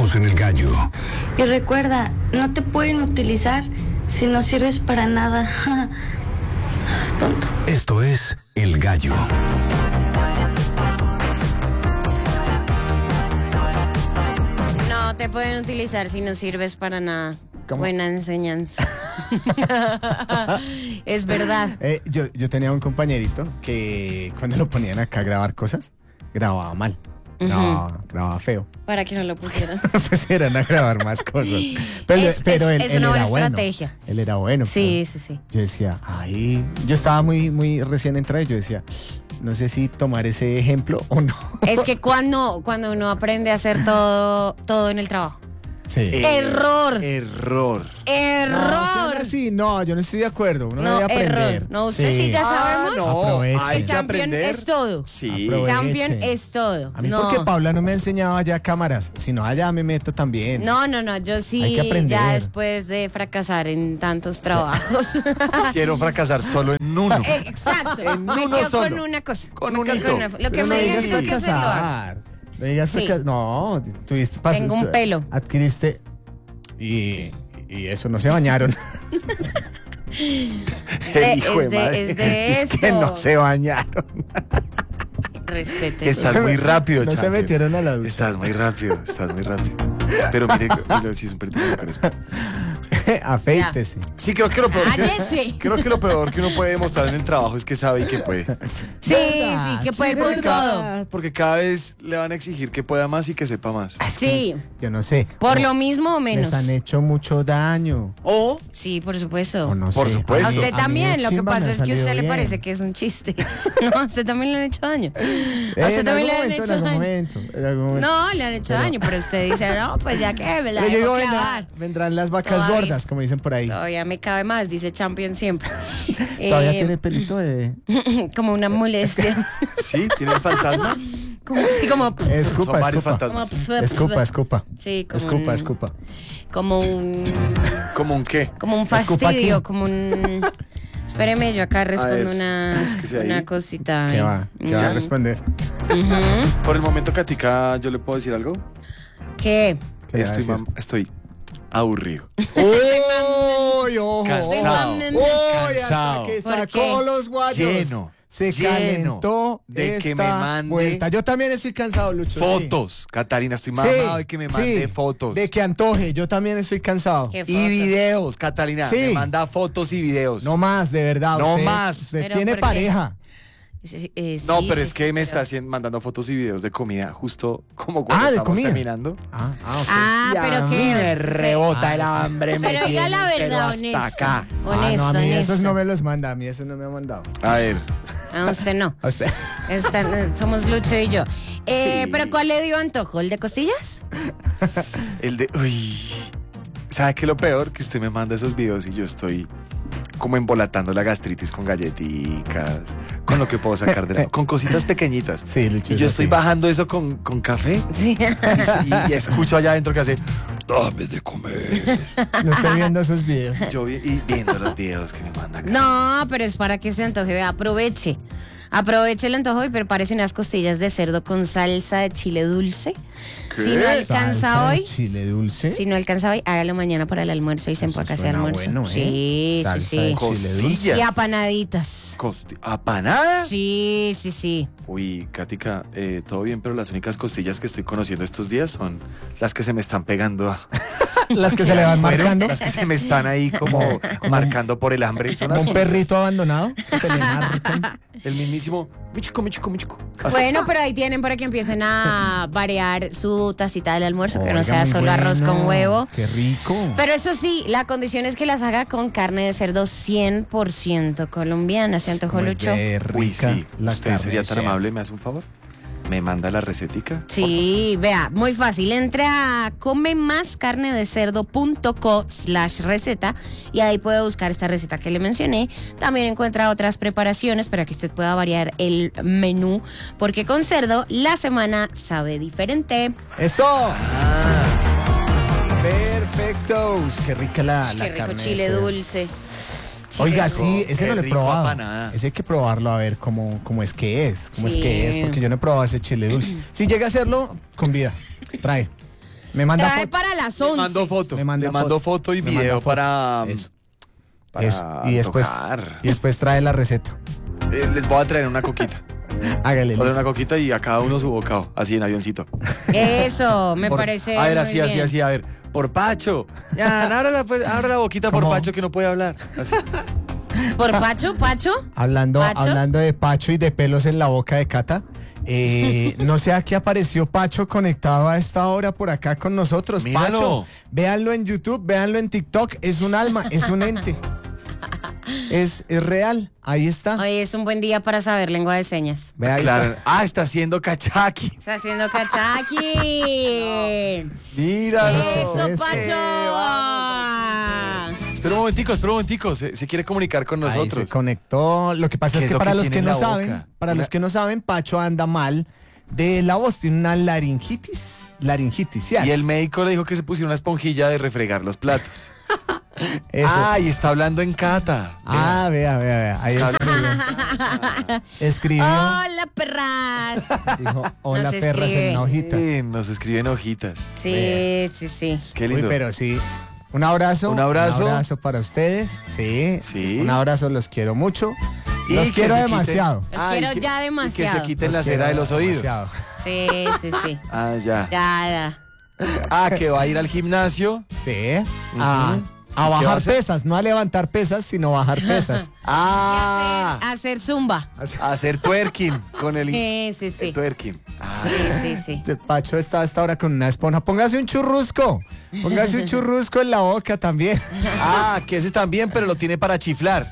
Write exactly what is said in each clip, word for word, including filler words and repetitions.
Estamos en El Gallo. Y recuerda, no te pueden utilizar si no sirves para nada. Tonto. Esto es El Gallo. No te pueden utilizar si no sirves para nada. ¿Cómo? Buena enseñanza. Es verdad. Eh, yo, yo tenía un compañerito que cuando lo ponían acá a grabar cosas, grababa mal. Grababa, uh-huh. grababa feo. Para que no lo pusieran. Pues eran a grabar más cosas. Pero, es, pero es, él, es él una era buena bueno. estrategia. Él era bueno. Sí, sí, sí. Yo decía, ay, yo estaba muy, muy recién entrado y yo decía, no sé si tomar ese ejemplo o no. Es que cuando, cuando uno aprende a hacer todo, todo en el trabajo. Sí. Error. Error. Error. No, sí, no, yo no estoy de acuerdo. Uno no, debe aprender. Error. No, usted sí, sí ya sabemos. Ah, no. Aprovechen. Hay El que champion aprender. es todo. Sí. Aprovechen. Champion es todo. A mí no. porque Paula no me ha enseñado allá cámaras, sino allá me meto también. No, no, no, yo sí, Hay que aprender. ya después de fracasar en tantos trabajos. Quiero fracasar solo en uno. Eh, Exacto. En me uno quedo solo. con una cosa. Con Me un quedo hito. una- Lo que Pero me no digas digas que hacer lo hago. fracasar. No digas Sí. fracasar. No, tuviste pas- Tengo un pelo. Adquiriste y, y eso no se bañaron. De- El hijo es de de- madre. es de Es que esto. no se bañaron. Respete. Estás muy rápido, No se champion. metieron a la ducha. Estás muy rápido, estás muy rápido. Pero mire, mire sí es un pelito de cara. Afeítese. Sí, creo que lo peor Ah, que, Jesse. creo que lo peor que uno puede demostrar en el trabajo es que sabe y que puede. Sí, sí, que puede Sí, con ¿verdad? todo. Porque cada vez le van a exigir que pueda más y que sepa más. Sí, Yo no sé. por No, lo mismo o menos. les han hecho mucho daño. O Sí, por supuesto. O no Por sé. supuesto. A Eso. usted mí también, de lo que chimba pasa me ha es que a usted salido le bien. parece que es un chiste. No, a usted también le han hecho daño. A Eh, usted en también algún le han momento, hecho en algún daño. momento, en algún momento. No, le han hecho daño, pero usted dice, no, pues ya que me la Pero yo dejo digo, clavar. vendrán, vendrán las vacas Todavía. gordas, como dicen por ahí. Todavía me cabe más, dice Champion siempre. Todavía Eh, tiene pelito de... Como una molestia. sí, tiene el fantasma. Como así, como. Escupa, Son varios escupa. fantasmas. Como- Escupa, escupa. Sí, como Escupa, un- escupa. Como un. ¿Cómo un qué? Como un Escupa fastidio, aquí. como un. Espéreme, yo acá respondo ver, una, búsquese ahí. una cosita. ¿Qué eh. va? ¿Qué va a Mm. responder? Ujú. Por el momento, Katica, ¿yo le puedo decir algo? ¿Qué? ¿Qué le va a Estoy, decir? mam- estoy aburrido. ¡Uy, ojo! Cansado. ¡Uy, hasta Cansado. que ¿Por sacó qué? los guayos! Lleno, Se lleno calentó de que me esta mande vuelta. Yo también estoy cansado, Lucho. sí. Fotos, Catalina, estoy Sí, mamado de que me mande sí, fotos. de que antoje. Yo también estoy cansado. ¿Qué Y fotos? videos, Catalina. Sí. Me manda fotos y videos. No más, de verdad. No usted- más. Usted ¿Pero tiene por qué? pareja. Sí, eh, No, sí, pero sí, es que sí, me pero- está haciendo, mandando fotos y videos de comida justo como cuando Ah, ¿de estamos comida? terminando. Ah, ah, ok. Ah, Y a pero mí que. me sí. rebota el hambre. me Pero diga la tiene, pero verdad, hasta honesto. acá. Ah, Honesto, no, a mí honesto. esos no me los manda. A mí esos no me han mandado. A ver, A usted no. A usted. Están- somos Lucho y yo. Eh, Sí. ¿Pero cuál le dio antojo? ¿El de costillas? el de... Uy, ¿sabe qué es lo peor? Que usted me manda esos videos y yo estoy como embolatando la gastritis con galletitas, con lo que puedo sacar de la... con cositas pequeñitas. Sí, Lucho. Y yo es estoy así. bajando eso con, con café Sí. y, y escucho allá adentro que hace, dame de comer. No estoy viendo esos videos. Yo vi- y viendo los videos que me manda acá. No, pero es para que se antoje. Vea, aproveche. Aproveche el antojo y prepárese unas costillas de cerdo con salsa de chile dulce. ¿Qué? Si no alcanza Salsa de hoy, chile dulce. si no alcanza hoy, hágalo mañana para el almuerzo y se Eso empaca ese suena almuerzo. bueno, ¿eh? Sí, Salsa sí, de sí. chile dulce. Costillas. Y apanaditas. Costi- ¿Apanadas? Sí, sí, sí. Uy, Katica, eh, todo bien, pero las únicas costillas que estoy conociendo estos días son las que se me están pegando a... Las que se le van Bueno, marcando. las que se me están ahí como marcando por el hambre. Son Como las un perrito abandonado. que Se le marcan. El mismísimo michico, michico, michico. Así. Bueno, pero ahí tienen para que empiecen a variar su tacita del almuerzo, que no Oiga, sea muy solo arroz bueno. con huevo. Qué rico. Pero eso sí, la condición es que las haga con carne de cerdo cien por ciento colombiana. ¿Se antojó, Como es Lucho? de Uy, rica sí. la ¿Usted carne sería de tan cerdo. amable? ¿Me hace un favor? ¿Me manda la recetica? Sí, vea, muy fácil. Entre a comemascarnedecerdo.co slash receta y ahí puede buscar esta receta que le mencioné. También encuentra otras preparaciones para que usted pueda variar el menú, porque con cerdo la semana sabe diferente. ¡Eso! Perfecto. Qué rica la, la Qué rico carne de chile cerdo. dulce. Oiga, Chile sí, ese Qué no lo he rico probado. apanada. Ese hay que probarlo a ver cómo, cómo es que es. Cómo Sí. es que es, porque yo no he probado ese chile dulce. Si llega a hacerlo, con vida. Trae. Me manda Trae foto. para las Le once. mando foto. Me manda Le mando foto. foto y Me video manda foto. para. Eso. para Eso. Y después, antojar. y después trae la receta. Eh, les voy a traer una coquita. Hágale. Voy a traer listo. una coquita y a cada uno su bocado, así en avioncito. Eso, me Por- parece. A ver, muy así, así, bien. así, a ver. Por Pacho. Ya, abra la, abra la boquita por ¿Cómo? Pacho que no puede hablar. Así. ¿Por Pacho? ¿Pacho? Hablando, ¿Pacho? hablando de Pacho y de pelos en la boca de Cata, eh, no sé a qué apareció Pacho conectado a esta hora por acá con nosotros. Míralo. Pacho, véanlo en YouTube, véanlo en TikTok, es un alma, es un ente. Es, es real, ahí está. Hoy es un buen día para saber lengua de señas. Ve, ahí Claro. está. Ah, está haciendo cachaqui. Está haciendo cachaqui. Míralo. Eso, Eso. Pacho. Espera un momentico, espera un momentico. Se, se quiere comunicar con Ahí se nosotros. conectó. Lo que pasa ¿Qué es es que lo para que los tiene que en no la saben, boca? para Una- los que no saben, Pacho anda mal de la voz, tiene una laringitis, laringitis, ¿sí? Y el médico le dijo que se pusiera una esponjilla de refregar los platos. Eso. Ah, y está hablando en cata. Ah, vea, vea, vea. Ahí Está- escribió. Escribió. Hola, perras. Dijo, hola Nos perras escribe. en una hojita. Eh, nos escriben hojitas. Sí, sí, sí. Qué Uy, lindo. pero sí. Un abrazo. Un abrazo. Un abrazo para ustedes. Sí. Sí. Un abrazo, los quiero mucho. Y Los que quiero se quiten- demasiado. Los Ah, y quiero que- ya Y que demasiado. se quiten Los la cera quiero de los oídos. demasiado. Sí, sí, sí. Ah, ya. Ya, ya. Ah, que va a ir al gimnasio. Sí. A, a ¿Qué va a bajar hacer? pesas, no a levantar pesas, sino bajar pesas. Ah, Hacer zumba. a hacer twerking con el, Sí, sí, sí. el twerking. Ah, Sí, sí, sí. El Pacho está a esta hora con una esponja. Póngase un churrusco. Póngase un churrusco en la boca también. ah, que ese también, pero lo tiene para chiflar.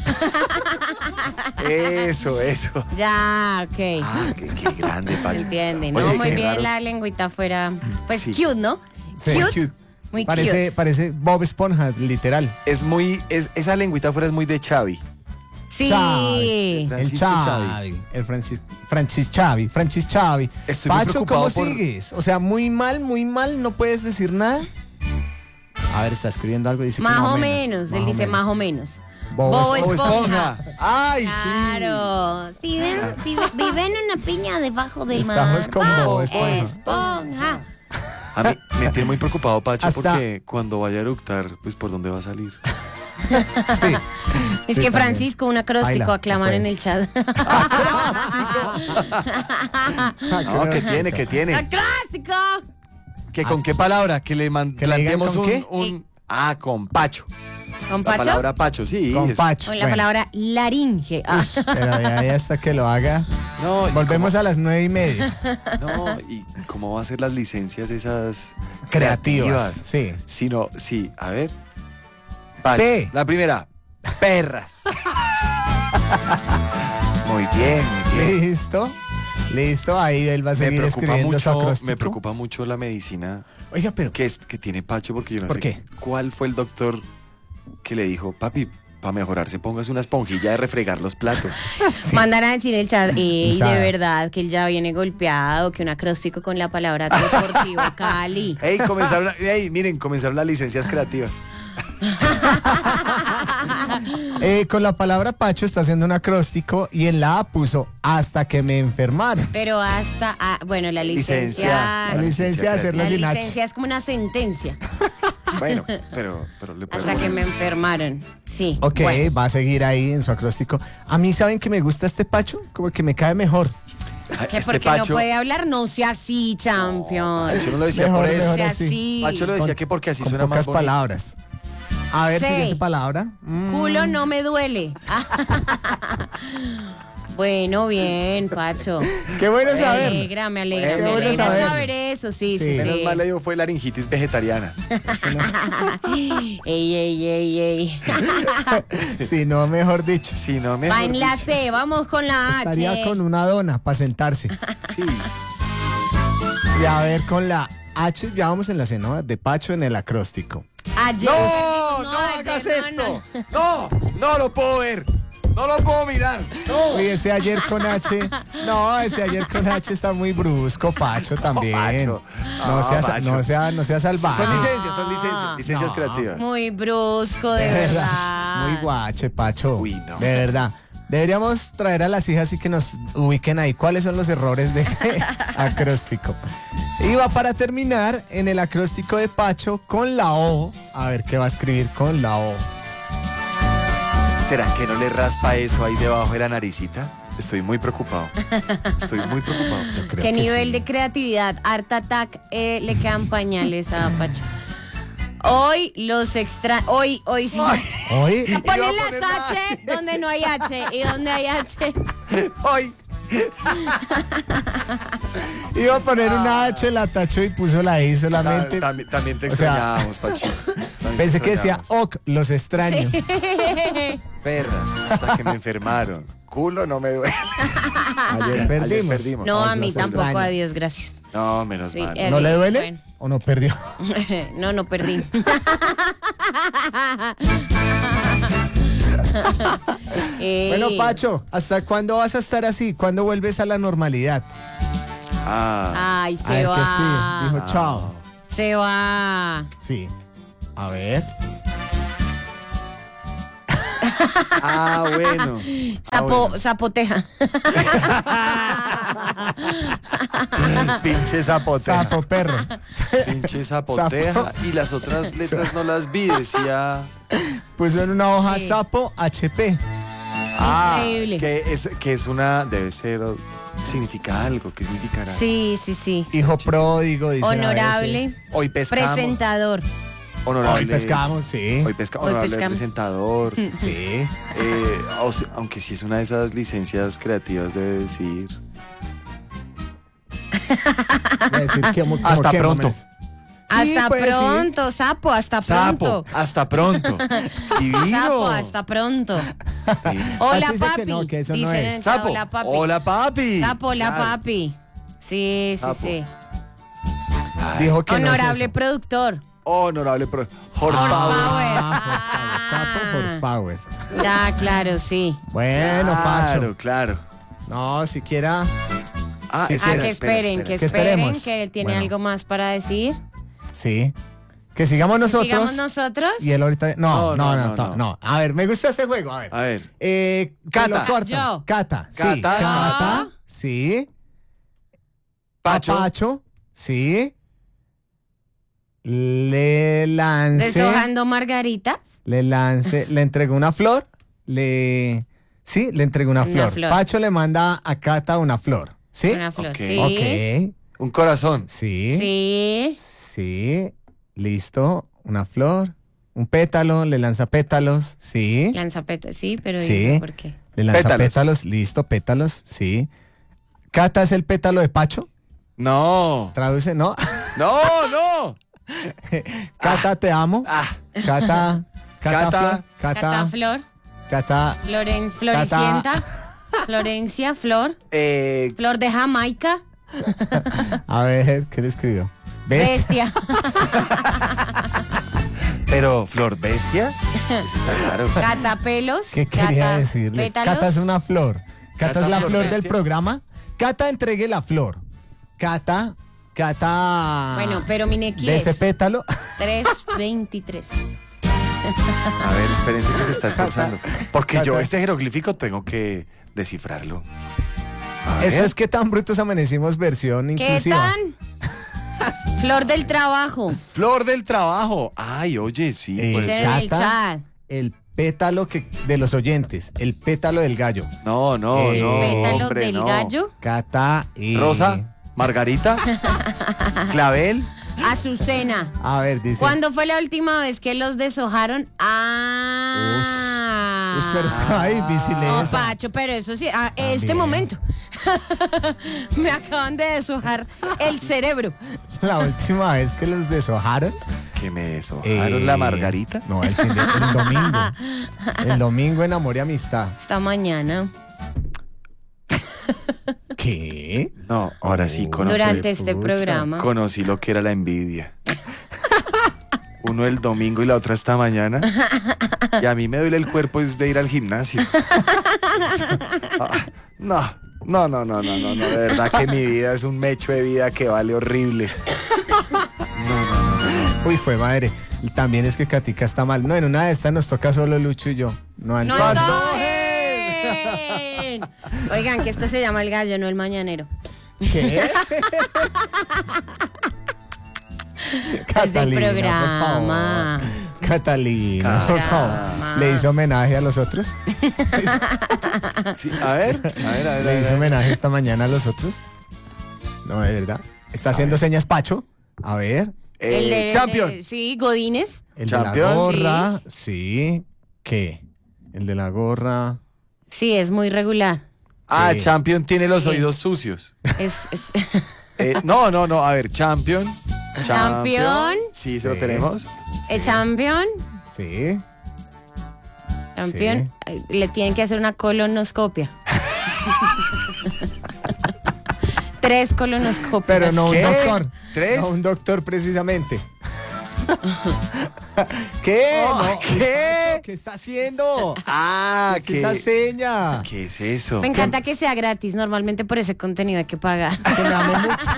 Eso, eso. Ya, ok. Ah, qué, qué grande, Pacho. Entiende. No, Oye, muy qué bien raros. la lengüita fuera. Pues Sí. cute, ¿no? Sí. Cute. Cute. Muy Parece, cute. parece Bob Esponja, literal. Es muy, es, esa lengüita afuera es muy de Xavi. Sí. Xavi. El Francisco Xavi. Xavi. El Francis, Francis Xavi. Francis Xavi. Estoy muy Pacho, preocupado ¿cómo por- sigues? O sea, muy mal, muy mal, no puedes decir nada. A ver, está escribiendo algo, dice que Más más o menos. Él dice más o menos. Bob Bob Esponja. Esponja. Ay, sí. Claro. Si ven, si viven en una piña debajo del mar. Estamos con Bob Bob Esponja. Esponja. A mí me tiene muy preocupado, Pacho, Hasta- porque cuando vaya a eructar, pues por dónde va a salir. Sí. Es Sí, que también. Francisco, un acróstico, Baila, aclaman no en puede. el chat. No, que tiene, que tiene. ¡Acróstico! ¿Que con qué palabra? Que le man- ¿Que le digan planteemos con un, qué? un- Ah, con Pacho. ¿Con La Pacho? palabra Pacho, sí. Con es- Pacho. Con la Bueno, palabra laringe. Ah. Pero de ahí hasta que lo haga. No, y Volvemos a las nueve y media. cómo- No, y cómo va a ser las licencias esas Creativas. Sí. Sino, sí, a ver. Pacho. P. La primera, perras. Muy bien, muy bien. Listo. Listo. Ahí él va a Me seguir preocupa, escribiendo su mucho, acróstico. me preocupa mucho la medicina Oiga, pero. que, es, que tiene Pacho, porque yo no ¿Por sé qué? cuál fue el doctor que le dijo, papi, para mejorarse póngase una esponjilla de refregar los platos. Mandan a decir el chat, y de Usada. verdad que él ya viene golpeado, que un acróstico con la palabra deportivo Cali. Ey, comenzaron, la- ey, miren, comenzaron las licencias creativas. Eh, con la palabra Pacho está haciendo un acróstico y en la A puso hasta que me enfermaron. Pero hasta, ah, bueno, la Licencia. licencia. La licencia de hacerlo La sin H. licencia es como una sentencia. Bueno, pero, pero le puedo Hasta que poner- me enfermaron. Sí. Ok, bueno. va a seguir ahí en su acróstico. A mí, ¿saben que me gusta este Pacho? Como que me cae mejor. Ay, Que este porque Pacho, no puede hablar, no sea así, champion. Pacho no lo decía Mejor, por eso. mejor sea así. así. Pacho lo decía Con- que porque así con suena pocas más bonito. palabras. A ver, Sí. siguiente palabra. Mm, Culo no me duele. Bueno, bien, Pacho. Qué bueno Me saber. alegra, me alegra, Qué me bueno alegra saber. saber eso, sí, Sí. sí, Menos sí. mal le dio fue laringitis vegetariana. Ey, ey, ey, ey. Sí, no, mejor dicho. Si no me. Va en la C, vamos con la H. Estaría con una dona para sentarse. Sí. Y a ver, con la H, ya vamos en la C, ¿no? De Pacho en el acróstico. Ayer. No, no, ayer, hagas no, esto. no. No, no lo puedo ver. No lo puedo mirar. No. Uy, ese ayer con H. No, ese ayer con H está muy brusco, Pacho también. Pacho. No, No, sea, Pacho. no, sea, no sea salvaje. Son licencias, son licencias. Licencias No. creativas. Muy brusco, de De verdad. verdad. Muy guache, Pacho. Uy, no. De verdad. Deberíamos traer a las hijas y que nos ubiquen ahí cuáles son los errores de ese acróstico. Y va para terminar en el acróstico de Pacho con la O. A ver qué va a escribir con la O. ¿Será que no le raspa eso ahí debajo de la naricita? Estoy muy preocupado. Estoy muy preocupado. Yo creo ¿Qué que nivel sí. de creatividad? Art Attack eh, le quedan pañales a Pacho. Hoy los extra... Hoy, hoy sí. Hoy, Ponle Iba a las poner la H, H. donde no hay H. Y donde hay H. Hoy. iba a poner una H, la tachó y puso la I solamente. También, también te O sea, extrañábamos, Pachito. También Pensé te que decía, extrañábamos. ok, los extraño. Perras, hasta que me enfermaron. Culo no me duele. Ayer perdimos. Ayer perdimos. No, Ay, a mí los tampoco, extraño. adiós, gracias. No, menos Sí, mal. el- ¿No le duele? Bueno. ¿O no perdió? No, no perdí. Eh, Bueno, Pacho, ¿hasta cuándo vas a estar así? ¿Cuándo vuelves a la normalidad? Ah, Ay, A se ver, ¿qué va. escribe? Dijo, chao. Se va. Sí. A ver. ah bueno. Sapo, Ah, Zapoteja. bueno. Pinche zapoteja. Sapo perro. Pinche zapoteja. Y las otras letras no las vi, decía. Puso en una hoja Sí. sapo H P. Ah, Increíble. que es, que es una. Debe ser. Significa algo. ¿Qué significará? Sí, sí, sí. Hijo pródigo, dice. Honorable. Hoy pescamos. Presentador. Honorable. Hoy pescamos, sí. Hoy pesca, Hoy honorable pescamos. presentador. Sí. Eh, o sea, aunque sí es una de esas licencias creativas, debe decir. Voy a decir que como- como Hasta que pronto. momentos. Sí, Hasta pues, sí. pronto, sapo, hasta pronto. Sapo, hasta pronto. Divino. Sapo, hasta pronto. Sí. Hola, Pacho dice papi. que no, que eso no Dicen es. en el chat, Sapo. Hola, papi. Hola, papi. Sapo, hola, Claro. papi. Sí, sí, Sapo. sí. Dijo que Honorable no productor. Honorable pro. Horsepower. Horsepower. Ah, horsepower. Sapo horsepower. Ya, claro, sí. Bueno, Claro, Pacho. claro. No, siquiera. Ah, Sí, Ah, espera, que espera, esperen, espera, que Que esperen, esperemos. que él tiene Bueno. algo más para decir. Sí. Que sigamos nosotros. Sigamos nosotros. Y él ahorita. No, No, no, no, no, no, no, no. no. A ver, me gusta este juego. A ver. A ver. Eh, Cata. que lo corto. Yo. Cata. Sí. Cata. Cata. Sí. Pacho. A Pacho. Sí. Le lance. Deshojando margaritas. Le lance. Le entregó una flor. Le. Sí, le entregó una, Una flor. flor. Pacho le manda a Cata una flor. ¿Sí? Una flor, Ok. sí. Ok. Un corazón. Sí. Sí. Sí. Listo. Una flor. Un pétalo. Le lanza pétalos. Sí. Lanza pétalos, sí, pero Sí. diga por qué. Le lanza Pétalos. pétalos. Listo, pétalos. Sí. Cata es el pétalo de Pacho. No. Traduce, ¿no? No, no. Cata, te amo. Ah, Cata. Cata. Cata. Flor, Cata Cata. Flor, Cata. Floren, Floricienta, Florencia, Flor, eh, Flor de Jamaica, A ver, ¿qué le escribió? ¿Ves? Bestia. pero Flor Bestia. Eso está claro. Cata Pelos. ¿Qué quería Cata decirle? Pétalos. Cata es una flor. Cata, Cata es la flor flor del bestia. programa. Cata entregue la flor. Cata. Cata. Bueno, pero mi nequi De ese es pétalo. tres veintitrés. A ver, espérense que se está esforzando. Porque yo Cata. este jeroglífico tengo que descifrarlo. A Eso ver. es que tan brutos amanecimos versión ¿Qué inclusiva. tan? Flor del trabajo. Flor del trabajo. Ay, oye, sí. Eh, puede Dicen ser. en el Cata. chat. El pétalo que, de los oyentes. El pétalo del gallo. No, no, Eh, no. Pétalo hombre, del no. gallo. Cata y. Rosa, Margarita, Clavel. Azucena. A ver, dice. ¿Cuándo fue la última vez que los deshojaron? Ah. Ush, pero estaba difícil No, esa. Pacho, pero eso sí, a este También. momento. Me acaban de deshojar el cerebro. La última vez que los deshojaron. Que me deshojaron eh, la Margarita. No, el, fin de- el domingo. El domingo en Amor y Amistad. Esta mañana. ¿Qué? No, ahora sí conocí, Durante este pucha. programa. conocí lo que era la envidia. Uno el domingo y la otra esta mañana. Y a mí me duele el cuerpo es de ir al gimnasio. Ah, No, no, no, no, no, no, no. De verdad que mi vida es un mecho de vida que vale horrible. Uy, fue madre. Y también es que Katica está mal. No, en una de estas nos toca solo Lucho y yo. No ¡No Antonio. antojes! bien. Oigan, que esto se llama el gallo, no el mañanero. ¿Qué? Es del Catalina, programa. por favor. Catalina, por favor. Programa. ¿Le hizo homenaje a los otros? Sí, a ver, a ver, a ver. a ¿Le ver. hizo homenaje esta mañana a los otros? No, de verdad. ¿Está haciendo señas Pacho? A ver. Eh, El de- Champion. de- sí, Godínez. El Champion, de la gorra. Sí. ¿Qué? El de la gorra. Sí, es muy regular. Ah, Sí. Champion tiene los Sí. oídos sucios. Es, es- Eh, no, no, no. A ver, Champion. Champion. Sí, se lo Sí. tenemos. el champion. Sí. Champion. eh, Le tienen que hacer una colonoscopia. Tres colonoscopias. Pero no un ¿Qué? doctor. ¿Tres? No un doctor precisamente. ¿Qué? Oh, No, ¿qué? ¿Qué está haciendo? Ah, ¿Qué es esa ¿qué, seña? ¿qué es eso? Me encanta que sea gratis. Normalmente por ese contenido hay que pagar. Que me ame mucho.